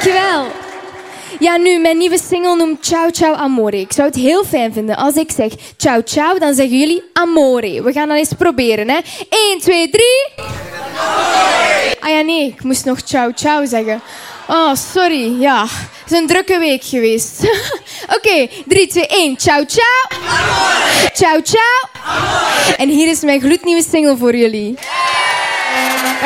Dankjewel. Ja, nu, mijn nieuwe single noemt Ciao Ciao Amore. Ik zou het heel fijn vinden als ik zeg ciao ciao, dan zeggen jullie amore. We gaan dat eens proberen, hè. 1, 2, 3. Amore. Ah ja, nee, ik moest nog ciao ciao zeggen. Oh, sorry, ja. Het is een drukke week geweest. Oké, 3, 2, 1. Ciao ciao. Amore. Ciao ciao. Amore. En hier is mijn gloednieuwe single voor jullie.